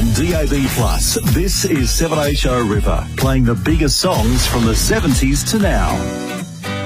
DAB+. This is 7 Show River, playing the biggest songs from the 70s to now.